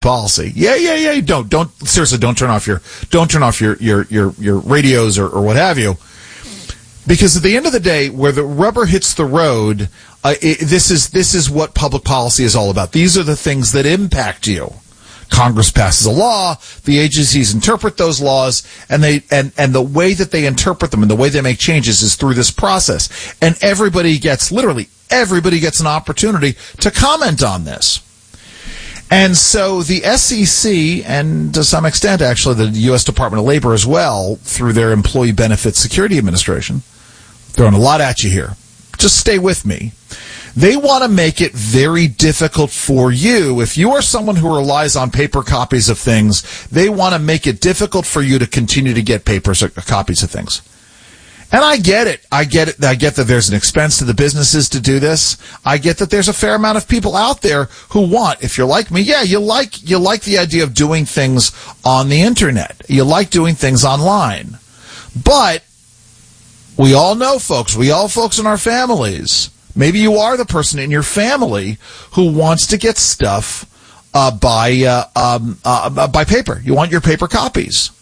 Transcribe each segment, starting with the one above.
policy. Yeah. Don't seriously. Don't turn off your radios or what have you, because at the end of the day, where the rubber hits the road, this is what public policy is all about. These are the things that impact you. Congress passes a law, the agencies interpret those laws, and the way that they interpret them and the way they make changes is through this process. And literally everybody gets an opportunity to comment on this. And so the SEC, and to some extent actually the U.S. Department of Labor as well, through their Employee Benefit Security Administration, throwing a lot at you here. Just stay with me. They want to make it very difficult for you. If you are someone who relies on paper copies of things, they want to make it difficult for you to continue to get copies of things. And I get it. I get that there's an expense to the businesses to do this. I get that there's a fair amount of people out there who want, if you're like me, you like the idea of doing things on the internet. You like doing things online. But we all know folks in our families, maybe you are the person in your family who wants to get stuff by paper. You want your paper copies.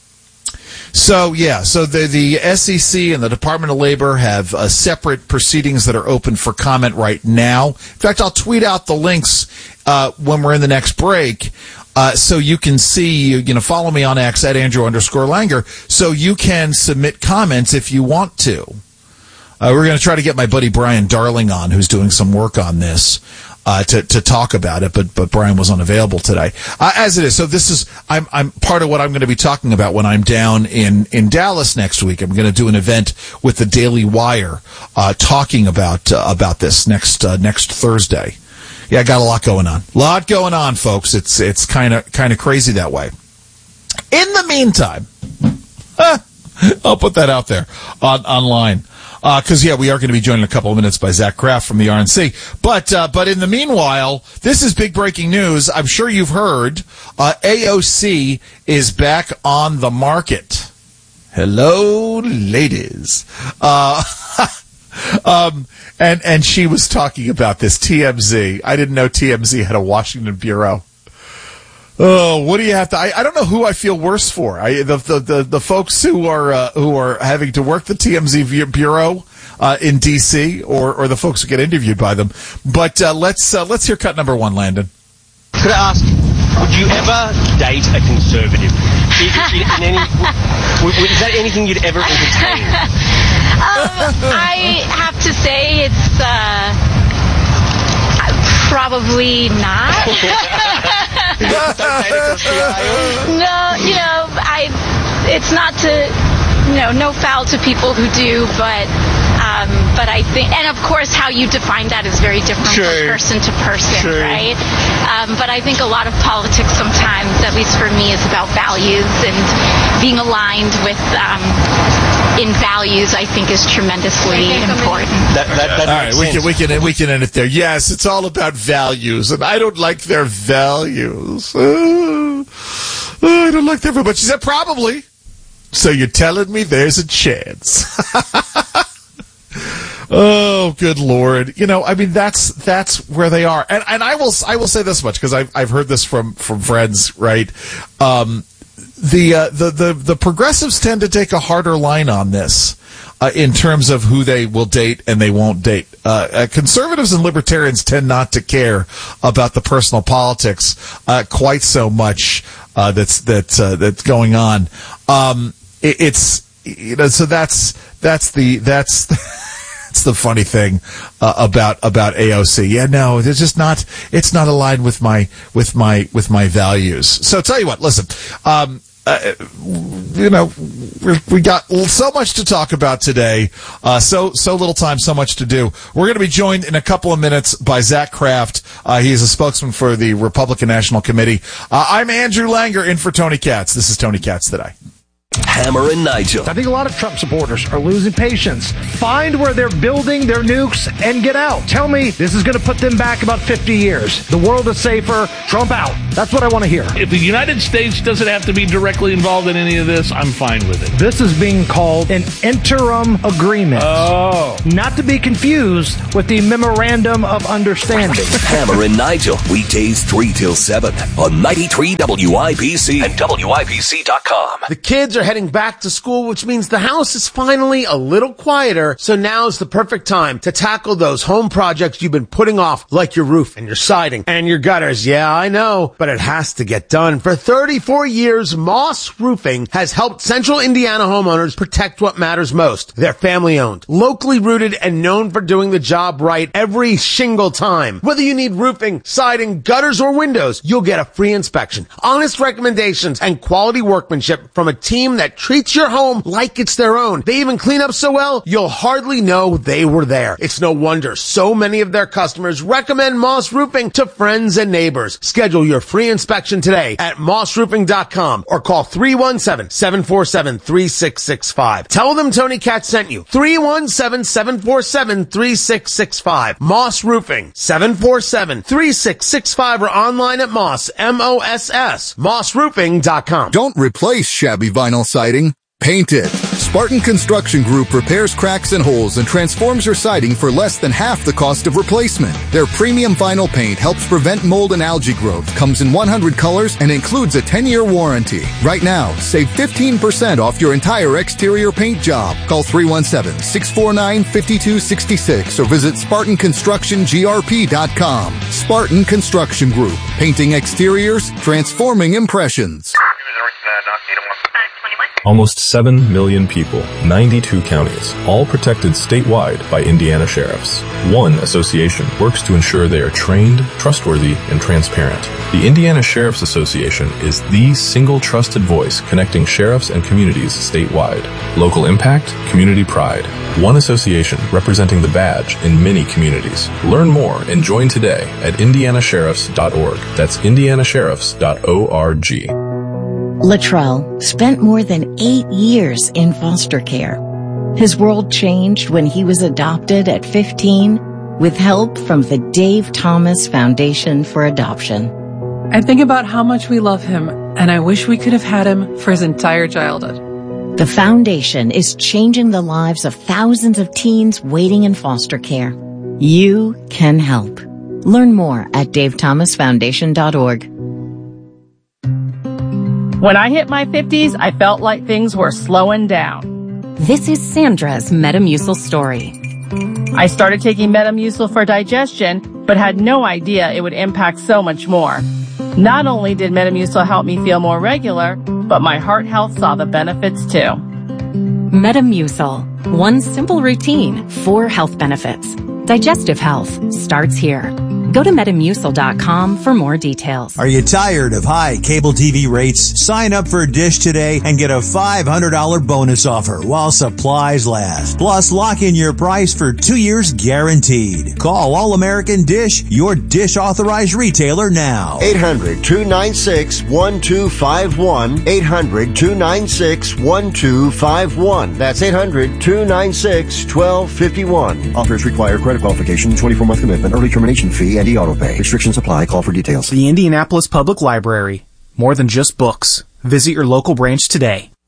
So the SEC and the Department of Labor have separate proceedings that are open for comment right now. In fact, I'll tweet out the links when we're in the next break, so you can see. Follow me on X at Andrew_Langer, so you can submit comments if you want to. We're going to try to get my buddy Brian Darling on, who's doing some work on this. To talk about it, but Brian was unavailable today. As it is, so I'm part of what I'm going to be talking about when I'm down in Dallas next week. I'm going to do an event with the Daily Wire, talking about this next Thursday. Yeah, I got a lot going on, folks. It's kind of crazy that way. In the meantime, I'll put that out there online. Because we are going to be joined in a couple of minutes by Zach Kraft from the RNC. But in the meanwhile, this is big breaking news. I'm sure you've heard. AOC is back on the market. Hello, ladies. And she was talking about this TMZ. I didn't know TMZ had a Washington bureau. Oh, what do you have to? I don't know who I feel worse for. The folks who are having to work the TMZ bureau in DC, or the folks who get interviewed by them. But let's hear cut number one, Landon. Could I ask, would you ever date a conservative? Is that anything you'd ever entertain? I have to say it's probably not. No, it's not to, no foul to people who do, but I think, and of course how you define that is very different from person to person, right? But I think a lot of politics sometimes, at least for me, is about values, and being aligned with, in values, I think is tremendously important. All right, we can end it there. Yes, it's all about values, and I don't like their values. I don't like their values. But she said probably. So you're telling me there's a chance? Oh, good Lord! That's where they are, and I will say this much, because I've heard this from friends, right? The progressives tend to take a harder line on this in terms of who they will date and they won't date. Conservatives and libertarians tend not to care about the personal politics quite so much that's going on. So that's the funny thing about AOC. Yeah, no, it's just not. It's not aligned with my values. So tell you what, listen. We got so much to talk about today. So little time, so much to do. We're going to be joined in a couple of minutes by Zach Kraft. He is a spokesman for the Republican National Committee. I'm Andrew Langer, in for Tony Katz. This is Tony Katz Today. Hammer and Nigel. I think a lot of Trump supporters are losing patience. Find where they're building their nukes and get out. Tell me this is going to put them back about 50 years. The world is safer. Trump out. That's what I want to hear. If the United States doesn't have to be directly involved in any of this, I'm fine with it. This is being called an interim agreement. Oh. Not to be confused with the Memorandum of Understanding. Hammer and Nigel, weekdays 3 till 7 on 93 WIPC and WIPC.com. The kids are heading back to school, which means the house is finally a little quieter, so now's the perfect time to tackle those home projects you've been putting off, like your roof and your siding and your gutters. Yeah, I know, but it has to get done. For 34 years, Moss Roofing has helped Central Indiana homeowners protect what matters most. They're family-owned, locally rooted, and known for doing the job right every single time. Whether you need roofing, siding, gutters, or windows, you'll get a free inspection, honest recommendations, and quality workmanship from a team that treats your home like it's their own. They even clean up so well, you'll hardly know they were there. It's no wonder so many of their customers recommend Moss Roofing to friends and neighbors. Schedule your free inspection today at mossroofing.com or call 317-747-3665. Tell them Tony Katz sent you. 317-747-3665. Moss Roofing, 747-3665, or online at Moss, M-O-S-S, mossroofing.com. Don't replace shabby vinyl siding. Paint it. Spartan Construction Group repairs cracks and holes and transforms your siding for less than half the cost of replacement. Their premium vinyl paint helps prevent mold and algae growth, comes in 100 colors, and includes a 10-year warranty. Right now, save 15% off your entire exterior paint job. Call 317-649-5266 or visit SpartanConstructionGRP.com. Spartan Construction Group. Painting exteriors, transforming impressions. Almost 7 million people, 92 counties, all protected statewide by Indiana sheriffs. One association works to ensure they are trained, trustworthy, and transparent. The Indiana Sheriff's Association is the single trusted voice connecting sheriffs and communities statewide. Local impact, community pride. One association representing the badge in many communities. Learn more and join today at indianasheriffs.org. That's indianasheriffs.org. Latrell spent more than 8 years in foster care. His world changed when he was adopted at 15 with help from the Dave Thomas Foundation for Adoption. I think about how much we love him, and I wish we could have had him for his entire childhood. The foundation is changing the lives of thousands of teens waiting in foster care. You can help. Learn more at davethomasfoundation.org. When I hit my 50s, I felt like things were slowing down. This is Sandra's Metamucil story. I started taking Metamucil for digestion, but had no idea it would impact so much more. Not only did Metamucil help me feel more regular, but my heart health saw the benefits too. Metamucil. One simple routine, 4 health benefits. Digestive health starts here. Go to Metamucil.com for more details. Are you tired of high cable TV rates? Sign up for Dish today and get a $500 bonus offer while supplies last. Plus, lock in your price for 2 years guaranteed. Call All American Dish, your Dish authorized retailer now. 800-296-1251. 800-296-1251. That's 800-296-1251. Offers require credit qualification, 24-month commitment, early termination fee, and auto pay. Restrictions apply. Call for details. The Indianapolis Public Library. More than just books. Visit your local branch today.